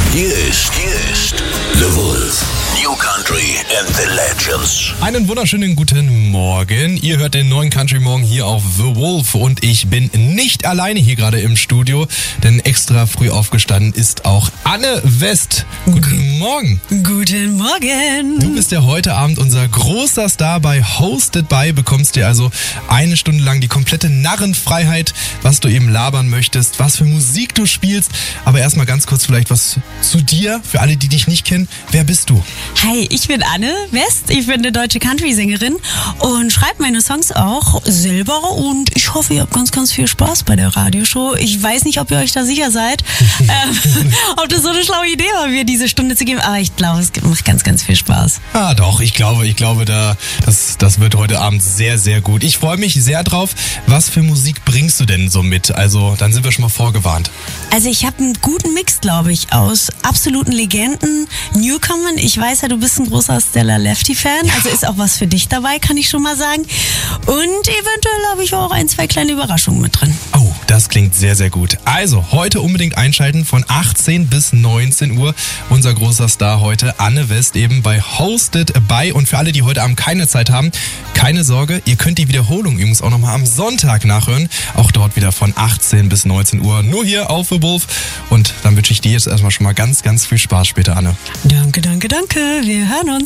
Hier ist The Wolf. New Country and the Legends. Einen wunderschönen guten Morgen. Ihr hört den neuen Country Morgen hier auf The Wolf und ich bin nicht alleine hier gerade im Studio, denn extra früh aufgestanden ist auch Anne West. Guten Morgen. Guten Morgen. Du bist ja heute Abend unser großer Star bei Hosted by. Bekommst dir also eine Stunde lang die komplette Narrenfreiheit, was du eben labern möchtest, was für Musik du spielst. Aber erstmal ganz kurz vielleicht was zu dir, für alle, die dich nicht kennen. Wer bist du? Hi, ich bin Anne West. Ich bin eine deutsche Country-Sängerin und schreibe meine Songs auch selber. Und ich hoffe, ihr habt ganz, ganz viel Spaß bei der Radioshow. Ich weiß nicht, ob ihr euch da sicher seid, ob das so eine schlaue Idee war, mir diese Stunde zu geben. Aber ich glaube, es macht ganz, ganz viel Spaß. Ah, doch, ich glaube, das wird heute Abend sehr, sehr gut. Ich freue mich sehr drauf. Was für Musik bringst du denn so mit? Also, dann sind wir schon mal vorgewarnt. Also ich habe einen guten Mix, glaube ich, aus absoluten Legenden, Newcomern. Ich weiß ja, du bist ein großer Stella Lefty-Fan, ja. Also ist auch was für dich dabei, kann ich schon mal sagen. Und eventuell habe ich auch ein, zwei kleine Überraschungen mit drin. Oh, das klingt sehr, sehr gut. Also, heute unbedingt einschalten von 18 bis 19 Uhr. Unser großer Star heute, Anne West, eben bei Hosted by. Und für alle, die heute Abend keine Zeit haben, keine Sorge, ihr könnt die Wiederholung übrigens auch nochmal am Sonntag nachhören. Auch dort wieder von 18 bis 19 Uhr. Nur hier auf The Wolf. Und dann wünsche ich dir jetzt erstmal schon mal ganz, ganz viel Spaß später, Anne. Danke, danke, danke. Wir hören uns.